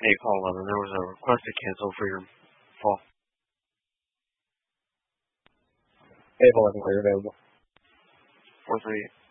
Hey, Paul 11, there was a request to cancel for your fall. Hey, Paul 11, are you available? 438.